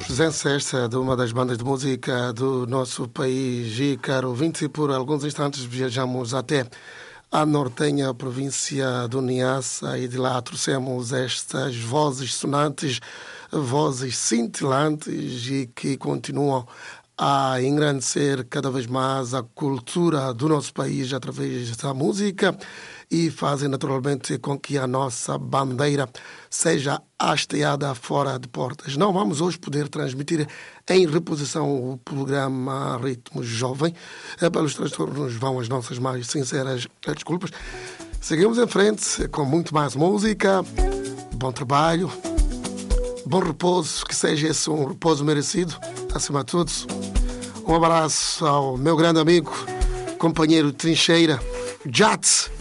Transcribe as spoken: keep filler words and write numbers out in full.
Presença esta de uma das bandas de música do nosso país. E, caro ouvinte, por alguns instantes viajamos até a nortenha província do Niassa e de lá trouxemos estas vozes sonantes, vozes cintilantes e que continuam a engrandecer cada vez mais a cultura do nosso país através da música e fazem naturalmente com que a nossa bandeira seja hasteada fora de portas. Não vamos hoje poder transmitir em reposição o programa Ritmo Jovem. Pelos transtornos vão as nossas mais sinceras desculpas. Seguimos em frente com muito mais música, bom trabalho, bom repouso, que seja esse um repouso merecido, acima de tudo. Um abraço ao meu grande amigo, companheiro de trincheira, Jats.